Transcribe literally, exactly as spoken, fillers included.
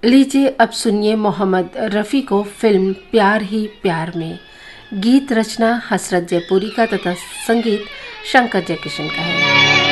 लीजिए अब सुनिए मोहम्मद रफ़ी को फिल्म प्यार ही प्यार में। गीत रचना हसरत जयपुरी का तथा संगीत शंकर जयकिशन का है।